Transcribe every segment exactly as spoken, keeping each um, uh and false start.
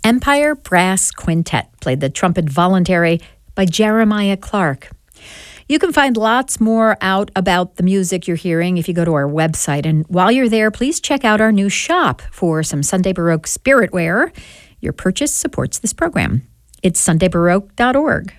Empire Brass Quintet played the trumpet voluntary by Jeremiah Clark. You can find lots more out about the music you're hearing if you go to our website. And while you're there, please check out our new shop for some Sunday Baroque spirit wear. Your purchase supports this program. It's sunday baroque dot org.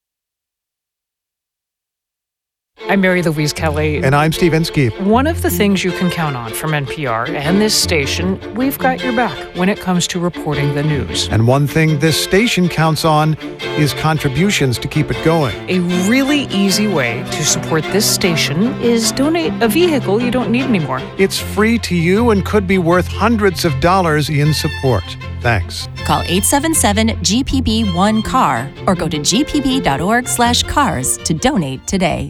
I'm Mary Louise Kelly. And I'm Steve Inskeep. One of the things you can count on from N P R and this station, we've got your back when it comes to reporting the news. And one thing this station counts on is contributions to keep it going. A really easy way to support this station is donate a vehicle you don't need anymore. It's free to you and could be worth hundreds of dollars in support. Thanks. Call eight seven seven G P B one C A R or go to g p b dot org slash cars to donate today.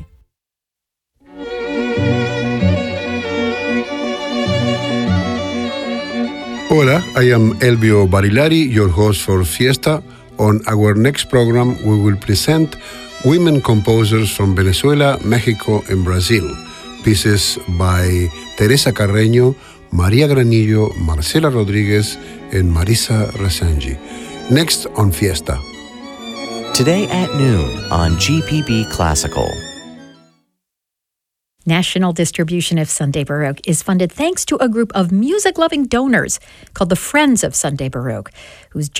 Hola, I am Elvio Barilari, your host for Fiesta. On our next program, we will present women composers from Venezuela, Mexico, and Brazil. Pieces by Teresa Carreño, Maria Granillo, Marcela Rodriguez, and Marisa Rasangi. Next on Fiesta. Today at noon on G P B Classical. National distribution of Sunday Baroque is funded thanks to a group of music-loving donors called the Friends of Sunday Baroque, whose